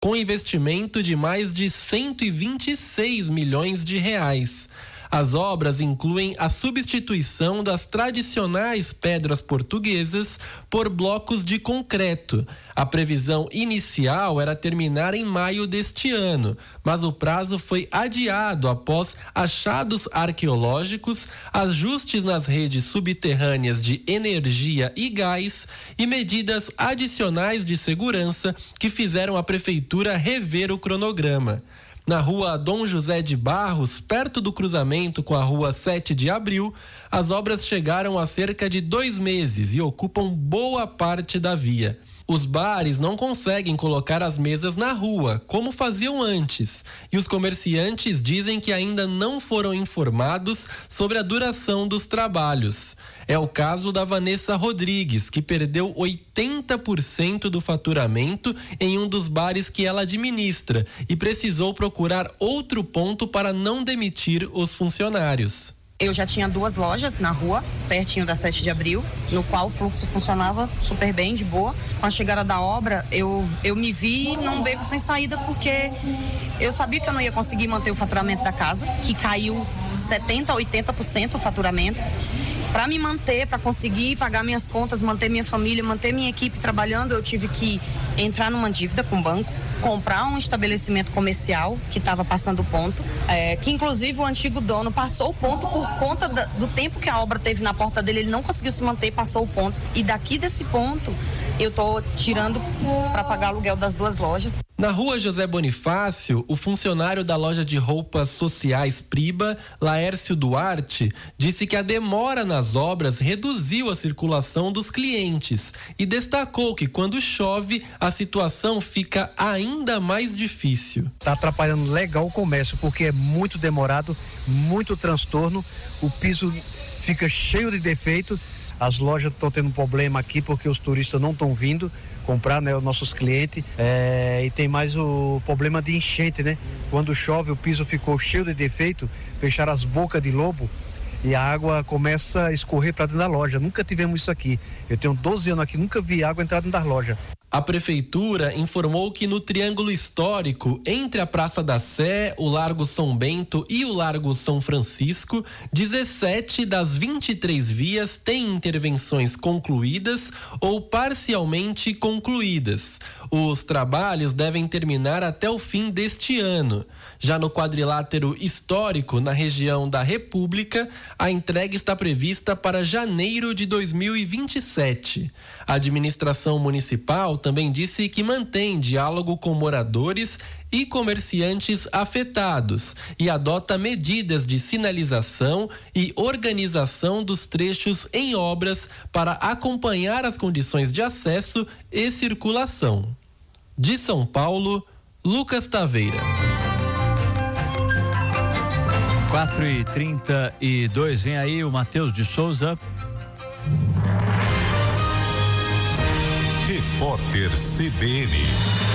com investimento de mais de 126 milhões de reais. As obras incluem a substituição das tradicionais pedras portuguesas por blocos de concreto. A previsão inicial era terminar em maio deste ano, mas o prazo foi adiado após achados arqueológicos, ajustes nas redes subterrâneas de energia e gás e medidas adicionais de segurança que fizeram a prefeitura rever o cronograma. Na rua Dom José de Barros, perto do cruzamento com a rua 7 de Abril, as obras chegaram há cerca de 2 meses e ocupam boa parte da via. Os bares não conseguem colocar as mesas na rua, como faziam antes, e os comerciantes dizem que ainda não foram informados sobre a duração dos trabalhos. É o caso da Vanessa Rodrigues, que perdeu 80% do faturamento em um dos bares que ela administra e precisou procurar outro ponto para não demitir os funcionários. Eu já tinha 2 lojas na rua, pertinho da 7 de Abril, no qual o fluxo funcionava super bem, de boa. Com a chegada da obra, eu me vi num beco sem saída, porque eu sabia que eu não ia conseguir manter o faturamento da casa, que caiu 70%, 80% o faturamento. Para me manter, para conseguir pagar minhas contas, manter minha família, manter minha equipe trabalhando, eu tive que entrar numa dívida com o banco, comprar um estabelecimento comercial que estava passando o ponto, que inclusive o antigo dono passou o ponto por conta do tempo que a obra teve na porta dele, ele não conseguiu se manter, passou o ponto. E daqui desse ponto, eu tô tirando para pagar o aluguel das 2 lojas. Na rua José Bonifácio, o funcionário da loja de roupas sociais Priba, Laércio Duarte, disse que a demora nas obras reduziu a circulação dos clientes e destacou que quando chove a situação fica ainda mais difícil. Está atrapalhando legal o comércio porque é muito demorado, muito transtorno, o piso fica cheio de defeito. As lojas estão tendo problema aqui porque os turistas não estão vindo comprar, né, os nossos clientes, e tem mais o problema de enchente, né? Quando chove o piso ficou cheio de defeito, fecharam as bocas de lobo e a água começa a escorrer para dentro da loja. Nunca tivemos isso aqui. Eu tenho 12 anos aqui, nunca vi água entrar dentro da loja. A prefeitura informou que no triângulo histórico, entre a Praça da Sé, o Largo São Bento e o Largo São Francisco, 17 das 23 vias têm intervenções concluídas ou parcialmente concluídas. Os trabalhos devem terminar até o fim deste ano. Já no quadrilátero histórico, na região da República, a entrega está prevista para janeiro de 2027. A administração municipal também disse que mantém diálogo com moradores e comerciantes afetados e adota medidas de sinalização e organização dos trechos em obras para acompanhar as condições de acesso e circulação. De São Paulo, Lucas Taveira. 4h32, vem aí o Matheus de Souza. Repórter CBN.